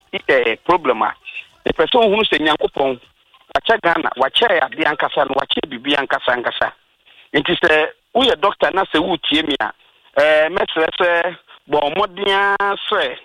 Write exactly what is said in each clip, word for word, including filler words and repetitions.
eh problem a the person who say Nyankopon wache Ghana wache ade ankasa no wache bibi ankasa ankasa nti se wo doctor na se wo tie mi a eh mesrese bo modia se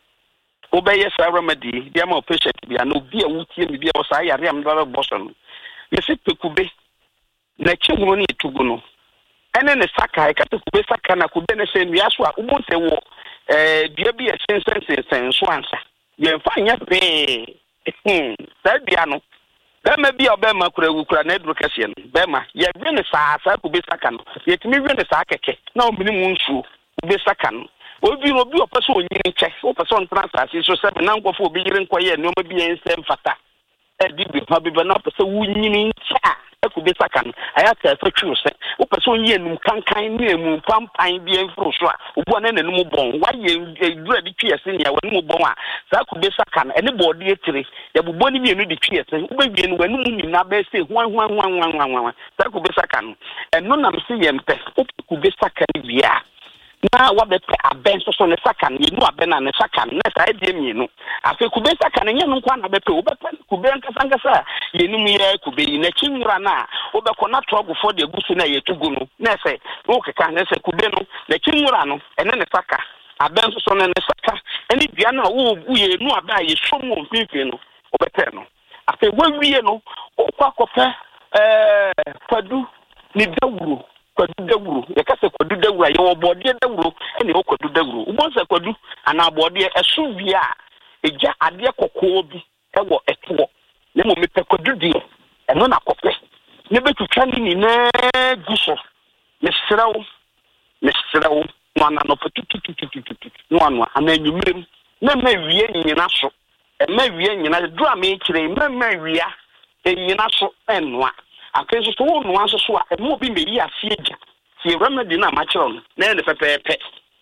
obeye sa remedy dia ma patient bia no bia wo tie mi bia wo sa yare am do boso no yesi pekube na chimuro ni etugu no ene ne saka e kata kube saka na kube ne se nua so a wo se wo eh bia bia sense sense so ansa ye fa nya pe hmm sa bia no bema bia obema kura wukura na edru kase no bema ye wi ne sa sa kube saka no ye timi wi ne sa keke na o mini mu nsu kube saka no obi no bi opeso onyiri nche opeso ntransase so se na nkofo obi yiri nkoye no ma bia nsem fata edi bi pa bi na opeso wunyiri nche akube saka no ayata fa twu se opeso onyi enum kankan ne emu pampan bi enfro so a obu na nanum bon waye edura di twiese ne wanum bon a sa akube saka no ene bode etire ya bubo ni mienu di twiese ubewie no wanum ni na ba se hwan hwan hwan hwan hwan sa akube saka no eno nam se yempe okube saka ni bia na wabepe aben so so ne saka ne nu aben na ne saka ne sa e die mienu afi kube saka ne nyanu kwa na bepe obepe kube nkasa nkasa yenum ye kube yi na chinwura na obekọ na trogu for de gusu na yetugu no na se no keka ne se kube no na chinwura no ene ne saka aben so so ne ne saka ene bia na wo buye nu aba ye somo mfifi no obepe no afi wawie no okwa kope eh kwadu ni dawuro kwadu dawuro ye kase kwadu dawuro ye wo bode dawuro ene wo kwadu dawuro ubonsa kwadu ana bode esu bia eja ade kokko bi ewo eto ne mo mepe kwadu di eno na kope ne betutwa ni na guso mesrawo mesrawo no ana no putututututu no anu ana nyumrem na ma wie nyina so e ma wie nyina do a me kire ma ma wia e nyina so enwa akeso so wo no anso so a mo bi me yi afieja si remedy na ma kire no na ne pepepe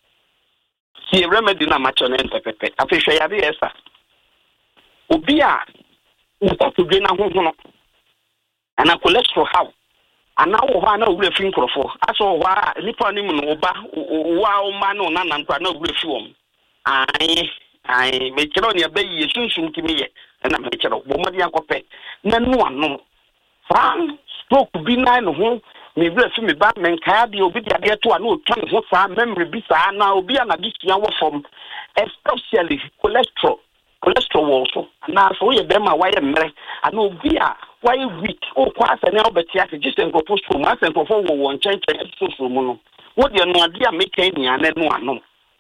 si remedy na ma kire no pepepe afehwe ya be esa obi a nkotodwe na hohono ana cholesterol how ana wo ha na wure fi nkrofo aso wo ha nipa ni mu no ba wa o ma no na na nkwa na wure fi wom ai ai me kiro ne ba yi sunsun kimi ye na me kiro bo modi akope na nu anu fran stroke bi na no ho me wure fi me ba men kaya bi obi dia de to anu otwa ho sa memory bi sa na obi ana bi tia wo from especially cholesterol cholesterol also na so ye be ma wa ye mere ana obi a why weak o kwasa na obetia se just en propose to ma se propose wo won chen chen so so mu no wo de no ade a make any an no ano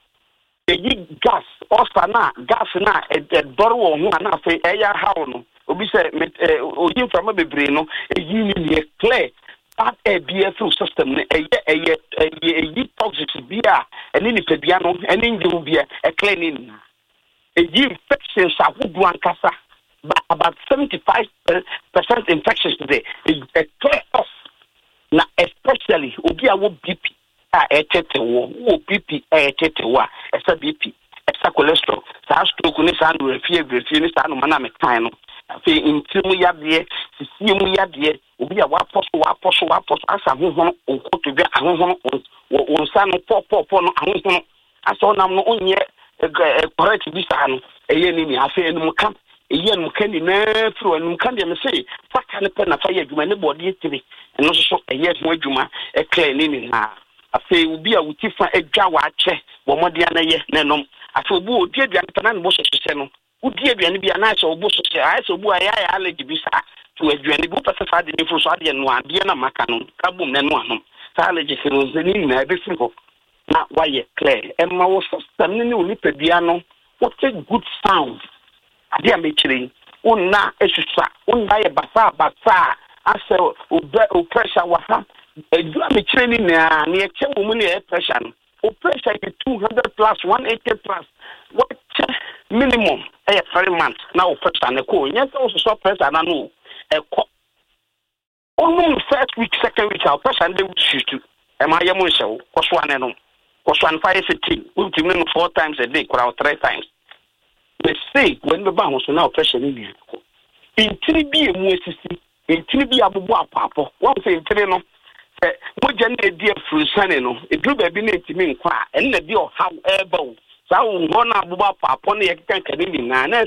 e gas ofa na gas na e doro wo ho na fe e ya hawo no obi se oyin from bebre no e yi ni ne clear that a B F system ne e e e toxic bia eni ni pebia no eni ndu bia e clear ni e yi infections ahudu ankasa. But about seventy-five percent infections today is a clear off. Now, especially, obi awo B P, a etete wo, wo B P, a etete wa, esa B P, esa cholesterol, sa stroke ni sa anu refie, refie ni sa anu mana mekano. Fe intimu ya die, sisimu ya die, obi awo aposo, aposo, aposo, asa honhono, onkoto bia, honhono, onsa no po, po, po, no, honhono, asa onam no onye, correct bi sa anu, eye nini, afe enu kam. Yen mukani na fro enu mukandi me say faka ne pe na fa ye adwuma ne bode etire eno so so eye ho adwuma e clear ni ni na afi obi a wutifa adwa wa ache wo mode ana ye na nom afi obi odi aduane pe na ne bo so se no odi aduane bi ana ache obo so se ai so obi aya ya allergy bi sa to aduane bi pe fa de ne fro so ade no ade na maka no kabum na no anom sa allergy se no zeni na be fi ho na wa ye clear e ma wo system ni ni oni pedua no what a good sound ade amechire unna esusa unna ye basa basa ase o pressure wa ha edu amechire ni na na ye chewo mu na pressure no o pressure is two hundred plus one eighty plus what minimum eh three months na o pressure na ko nya so so pressure na no e ko onu first week second week our pressure dey shoot e ma ye mo nsewo ko so ane no ko so an five fifteen we do no four times a day or three times. They say when the bank was now pressure in in three B M S C in three B Abu Papa. One say in three no. Mo jende dear fruit no. It do be na timi nkwa and the deal how able. So one Abu Papa ne kan kan ni na na